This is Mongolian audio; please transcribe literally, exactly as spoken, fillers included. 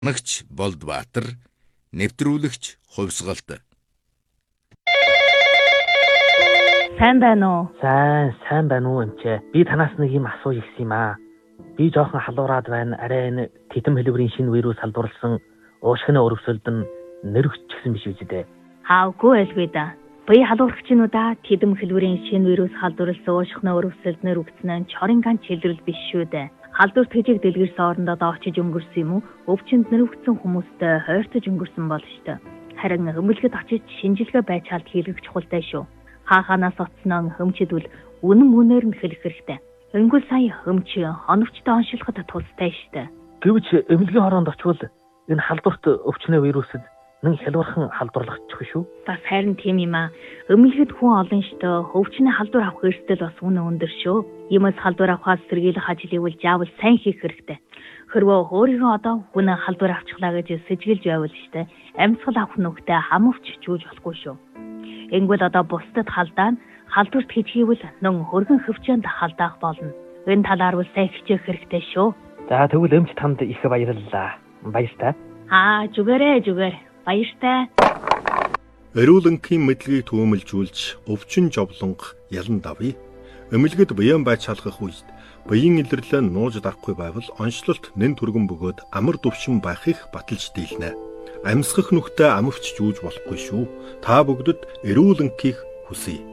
Нагч Болдбаатар, нэвтрүүлэгч Хувьсгалт. Сайн байна уу? Сайн, сайн байна уу эмчээ. Би танаас нэг юм асууж ирсэн юм аа. Би жоохон халуураад байна. Арай энэ тэтэм хэлбэрийн шинэ вирус халдварлсан уушгины өрөвсөлд нь нэрвчсэн биш үү дээ. Хаагүй байлгүй да. Бие халуурагчнуудаа тэтэм хэлбэрийн шинэ вирус халдварлсан уушгины өрөвсөлд нэрвчсэн нь чоринган чилрэл биш шүү дээ. Халдвар тэжиг дэлгэрсэн орондоо очиж өнгөрсөн юм уу? Өвчнөд нэрвчсэн хүмүүстэй хойрцож өнгөрсөн бол штэ. Харин өмөлгөд очиж шинжилгээ байж халт хийлгэх чухалтай шүү. Хааханаас оцсноо хөмчөдвөл үнэн мөнөөр нь хэлэх хэрэгтэй. Өнгөл сая хөмч оновчтой оншилоход тустай штэ. Гэвч эмнэлгийн хороонд очивол энэ халдварт өвчнөө вирусд нэг хялуурхан халдварлагдчих шүү. Бас харин тийм юм аа. Өмөлгөд хүн олон штэ. Өвчнөө халдвар авах эрсдэл бас үнэ өндөр шүү. Юмс халдвар авахаас сэргийлэх ажлыг бол заавал сайн хийх хэрэгтэй. Хэрвээ өөрийгөө одоо хүн халдвар авчихлаа гэж сэжгэлж байвал штэ. Амьсгал авах нүгтээ хамвч чүүж болохгүй шүү. Энгүүл одоо бусдад халдаан халдварт хийжгээвэл нөн хөргөн хөвчөнд халдаах болно. Энэ талаар бол сайн хичээх хэрэгтэй шүү. За тэгвэл эмч танд их баярлалаа. Баяртай. Аа, зүгээрээ зүгээр. Баяртай. Эрүүлэнгийн мэдлэгийг түүмэлжүүлж өвчин жовлонго ялан давъя. Эмнэлгэд бян байж халахх үед биеийн илэрлээ нууж дарахгүй байвал онцлолт нэн түргэн бөгөөд амар дөвшин байхыг баталж дийлнэ. Амьсгах нүхтээ амвч жүүж болохгүй шүү. Та бүгдэд эрүүлэнгийг хүсье.